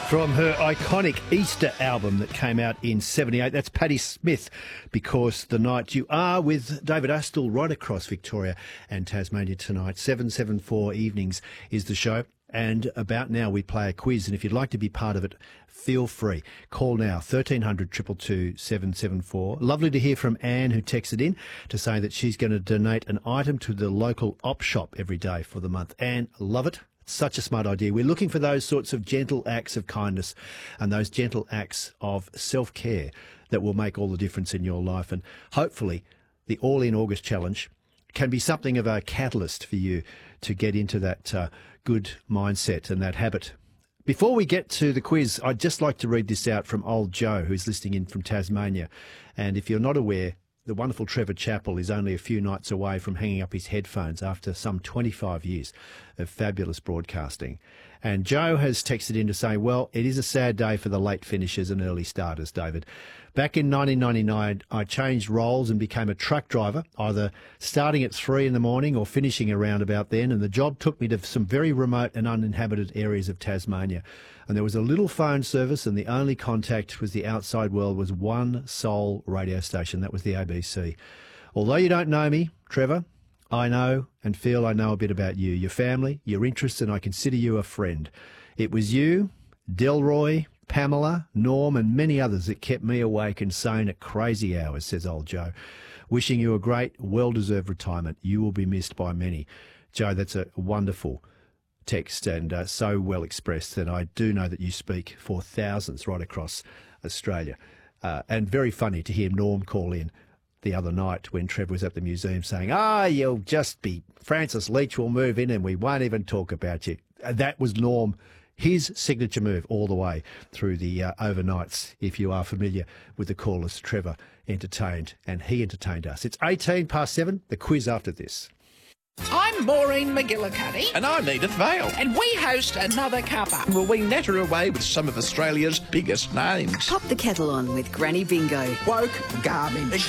From her iconic Easter album that came out in 78, that's Patti Smith, Because the Night You Are, with David Astle right across Victoria and Tasmania tonight. 774 evenings is the show. And about now we play a quiz, and if you'd like to be part of it, feel free. Call now, 1300 222 774. Lovely to hear from Anne, who texted in to say that she's going to donate an item to the local op shop every day for the month. Anne, love it. Such a smart idea. We're looking for those sorts of gentle acts of kindness and those gentle acts of self-care that will make all the difference in your life. And hopefully the All In August Challenge can be something of a catalyst for you to get into that good mindset and that habit. Before we get to the quiz, I'd just like to read this out from old Joe, who's listening in from Tasmania. And if you're not aware, the wonderful Trevor Chappell is only a few nights away from hanging up his headphones after some 25 years of fabulous broadcasting. And Joe has texted in to say, well, it is a sad day for the late finishers and early starters, David. Back in 1999, I changed roles and became a truck driver, either starting at 3 in the morning or finishing around about then. And the job took me to some very remote and uninhabited areas of Tasmania. And there was a little phone service, and the only contact with the outside world was one sole radio station. That was the ABC. Although you don't know me, Trevor, I know and feel I know a bit about you, your family, your interests, and I consider you a friend. It was you, Delroy, Pamela, Norm, and many others that kept me awake and sane at crazy hours, says old Joe. Wishing you a great, well-deserved retirement. You will be missed by many. Joe, that's a wonderful text and so well expressed, and I do know that you speak for thousands right across Australia. And very funny to hear Norm call in the other night when Trevor was at the museum saying, you'll just be, Francis Leach will move in and we won't even talk about you. That was Norm, his signature move all the way through the overnights, if you are familiar with the callers Trevor entertained, and he entertained us. It's 7:18, the quiz after this. I'm Maureen McGillicuddy. And I'm Edith Vale. And we host Another Cuppa. Will we natter away with some of Australia's biggest names? Pop the kettle on with Granny Bingo. Woke garbage.